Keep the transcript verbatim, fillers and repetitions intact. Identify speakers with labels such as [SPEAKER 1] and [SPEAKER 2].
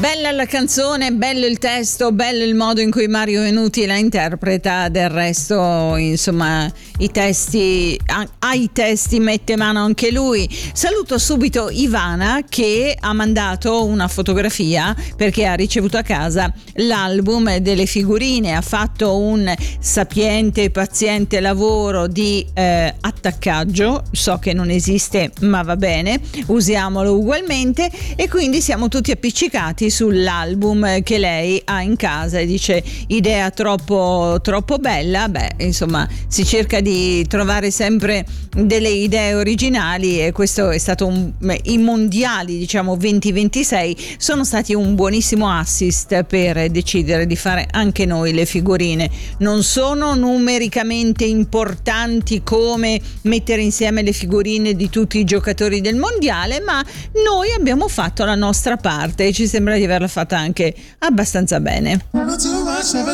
[SPEAKER 1] Bella la canzone, bello il testo, bello il modo in cui Mario Venuti la interpreta. Del resto, insomma, i testi, ai testi mette mano anche lui. Saluto subito Ivana, che ha mandato una fotografia perché ha ricevuto a casa l'album delle figurine. Ha fatto un sapiente e paziente lavoro di eh, attaccaggio. So che non esiste, ma va bene, usiamolo ugualmente. E quindi siamo tutti appiccicati sull'album che lei ha in casa e dice: idea troppo troppo bella. Beh, insomma, si cerca di trovare sempre delle idee originali, e questo è stato un, i mondiali, diciamo venti ventisei, sono stati un buonissimo assist per decidere di fare anche noi le figurine. Non sono numericamente importanti come mettere insieme le figurine di tutti i giocatori del mondiale, ma noi abbiamo fatto la nostra parte e ci sembra di averla fatta anche abbastanza bene.